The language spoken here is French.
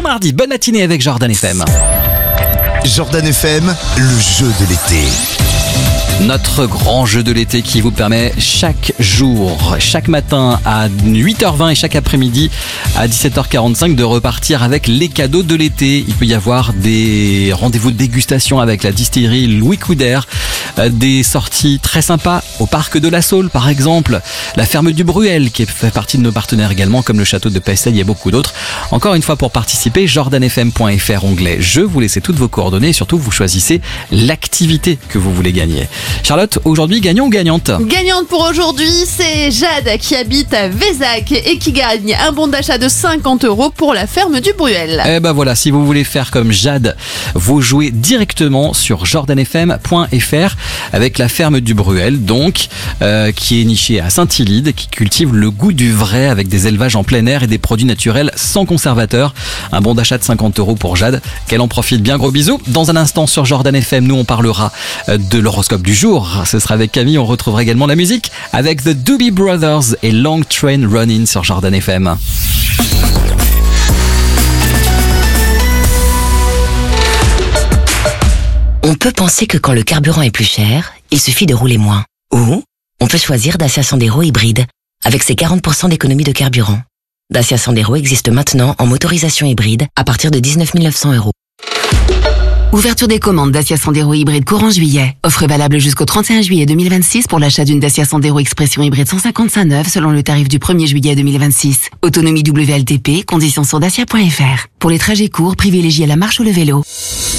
mardi. Bonne matinée avec Jordan FM. Jordan FM, le jeu de l'été. Notre grand jeu de l'été qui vous permet chaque jour, chaque matin à 8h20 et chaque après-midi à 17h45 de repartir avec les cadeaux de l'été. Il peut y avoir des rendez-vous de dégustation avec la distillerie Louis Couder, des sorties très sympas au parc de la Saule par exemple, la ferme du Bruel qui fait partie de nos partenaires également comme le château de Pestel et beaucoup d'autres. Encore une fois pour participer, jordanfm.fr onglet jeu, vous laissez toutes vos coordonnées et surtout vous choisissez l'activité que vous voulez gagner. Charlotte, aujourd'hui, gagnant ou gagnante ? Gagnante pour aujourd'hui, c'est Jade qui habite à Vézac et qui gagne un bon d'achat de 50 € pour la ferme du Bruel. Eh ben voilà, si vous voulez faire comme Jade, vous jouez directement sur jordanfm.fr avec la ferme du Bruel, donc qui est nichée à Saint-Illide, qui cultive le goût du vrai avec des élevages en plein air et des produits naturels sans conservateurs. Un bon d'achat de 50 € pour Jade, qu'elle en profite bien. Gros bisous. Dans un instant sur Jordan FM, nous on parlera de l'horoscope du jour. Ce sera avec Camille, on retrouvera également la musique avec The Doobie Brothers et Long Train Running sur Jordan FM. On peut penser que quand le carburant est plus cher, il suffit de rouler moins. Ou on peut choisir Dacia Sandero hybride avec ses 40% d'économie de carburant. Dacia Sandero existe maintenant en motorisation hybride à partir de 19 900 €. Ouverture des commandes Dacia Sandero hybride courant juillet. Offre valable jusqu'au 31 juillet 2026 pour l'achat d'une Dacia Sandero Expression hybride 155 neuve selon le tarif du 1er juillet 2026. Autonomie WLTP, conditions sur dacia.fr. Pour les trajets courts, privilégiez la marche ou le vélo.